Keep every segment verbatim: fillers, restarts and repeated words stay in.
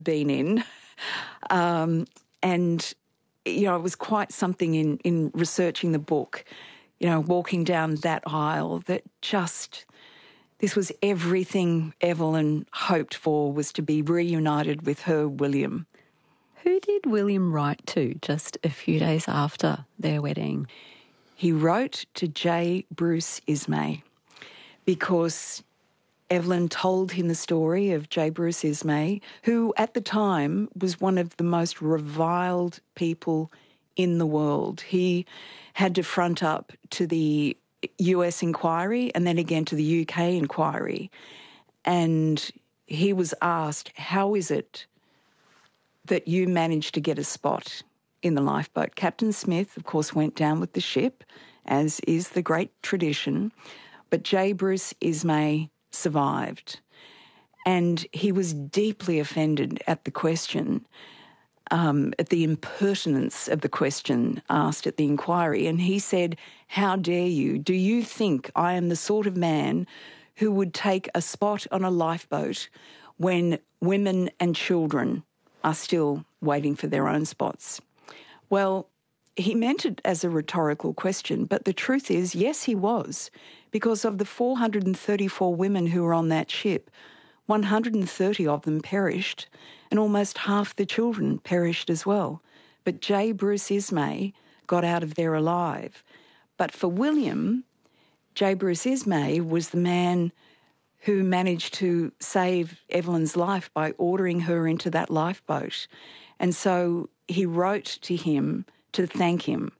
been in. Um, and, you know, it was quite something in, in researching the book, you know, walking down that aisle that just, this was everything Evelyn hoped for, was to be reunited with her William. Who did William write to just a few days after their wedding? He wrote to J. Bruce Ismay because Evelyn told him the story of J. Bruce Ismay, who at the time was one of the most reviled people in the world. He had to front up to the U S inquiry and then again to the U K inquiry. And he was asked, how is it that you managed to get a spot in the lifeboat? Captain Smith, of course, went down with the ship, as is the great tradition, but J. Bruce Ismay survived. And he was deeply offended at the question, um, at the impertinence of the question asked at the inquiry. And he said, how dare you? Do you think I am the sort of man who would take a spot on a lifeboat when women and children are still waiting for their own spots? Well, he meant it as a rhetorical question, but the truth is, yes, he was, because of the four hundred thirty-four women who were on that ship, one hundred thirty of them perished, and almost half the children perished as well. But J. Bruce Ismay got out of there alive. But for William, J. Bruce Ismay was the man who managed to save Evelyn's life by ordering her into that lifeboat. And so he wrote to him to thank him.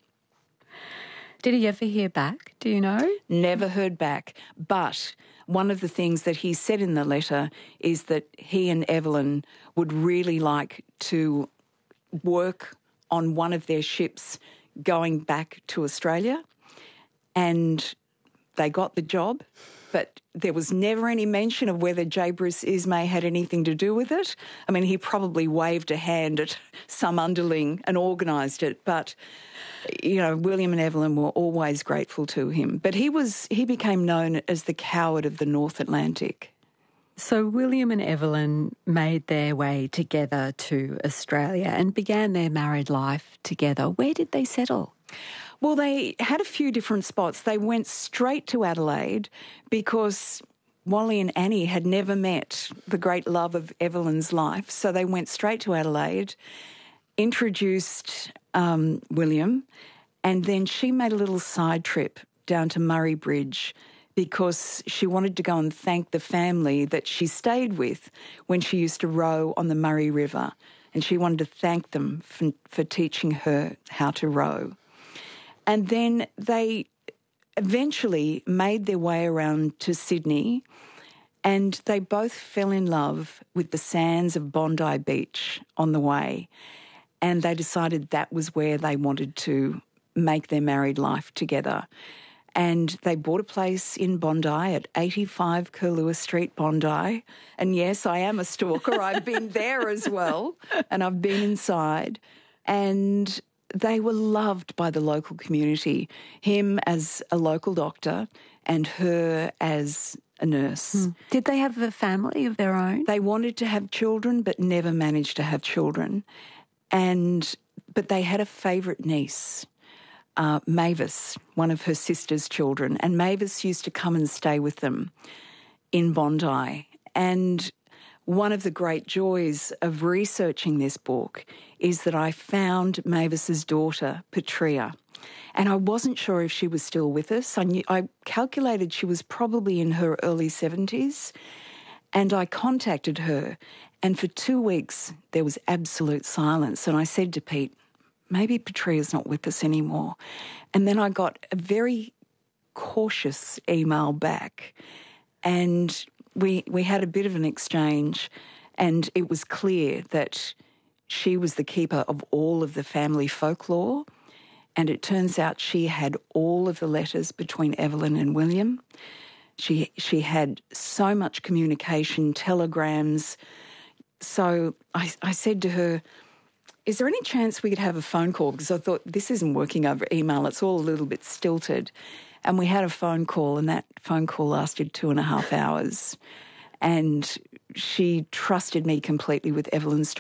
Did he ever hear back? Do you know? Never heard back. But one of the things that he said in the letter is that he and Evelyn would really like to work on one of their ships going back to Australia. And they got the job, but there was never any mention of whether J. Bruce Ismay had anything to do with it. I mean, he probably waved a hand at some underling and organised it, but, you know, William and Evelyn were always grateful to him. But he was he became known as the coward of the North Atlantic. So William and Evelyn made their way together to Australia and began their married life together. Where did they settle? Well, they had a few different spots. They went straight to Adelaide because Wally and Annie had never met the great love of Evelyn's life. So they went straight to Adelaide, introduced um, William, and then she made a little side trip down to Murray Bridge because she wanted to go and thank the family that she stayed with when she used to row on the Murray River. And she wanted to thank them for, for teaching her how to row. And then they eventually made their way around to Sydney, and they both fell in love with the sands of Bondi Beach on the way. And they decided that was where they wanted to make their married life together. And they bought a place in Bondi at eighty-five Curlewis Street, Bondi. And yes, I am a stalker. I've been there as well, and I've been inside. And they were loved by the local community, him as a local doctor and her as a nurse. Mm. Did they have a family of their own? They wanted to have children but never managed to have children. And but they had a favourite niece, uh, Mavis, one of her sister's children, and Mavis used to come and stay with them in Bondi. And one of the great joys of researching this book is that I found Mavis's daughter, Petrea, and I wasn't sure if she was still with us. I knew, I calculated she was probably in her early seventies, and I contacted her, and for two weeks there was absolute silence. And I said to Pete, maybe Petrea's not with us anymore. And then I got a very cautious email back, and we we had a bit of an exchange, and it was clear that she was the keeper of all of the family folklore, and it turns out she had all of the letters between Evelyn and William. She she had so much communication, telegrams. So I, I said to her, is there any chance we could have a phone call? Because I thought, this isn't working over email. It's all a little bit stilted. And we had a phone call, and that phone call lasted two and a half hours. And she trusted me completely with Evelyn's story.